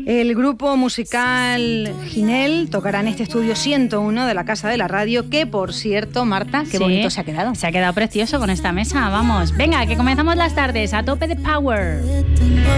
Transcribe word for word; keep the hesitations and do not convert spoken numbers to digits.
El grupo musical Ginel tocará en este estudio ciento uno de la Casa de la Radio, que por cierto, Marta, qué Sí, bonito se ha quedado. Se ha quedado precioso con esta mesa, vamos. Venga, que comenzamos las tardes a tope de power.